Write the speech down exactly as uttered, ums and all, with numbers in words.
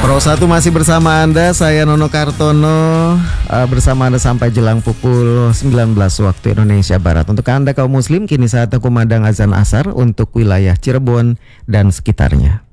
Pro satu masih bersama Anda, saya Nono Kartono, uh, bersama Anda sampai jelang pukul sembilan belas waktu Indonesia Barat. Untuk Anda kaum muslim, kini saatnya kumandang azan asar untuk wilayah Cirebon dan sekitarnya.